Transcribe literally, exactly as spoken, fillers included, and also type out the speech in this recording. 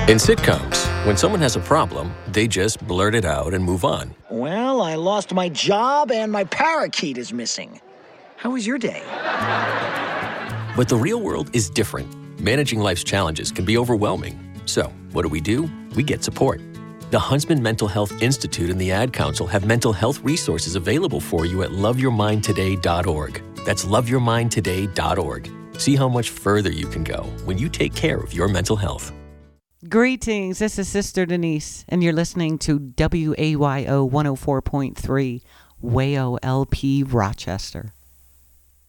In sitcoms, when someone has a problem, they just blurt it out and move on. Well, I lost my job and my parakeet is missing. How was your day? But the real world is different. Managing life's challenges can be overwhelming. So, what do we do? We get support. The Huntsman Mental Health Institute and the Ad Council have mental health resources available for you at love your mind today dot org. That's love your mind today dot org. See how much further you can go when you take care of your mental health. Greetings, this is Sister Denise, and you're listening to W A Y O one oh four point three, W A Y O L P Rochester.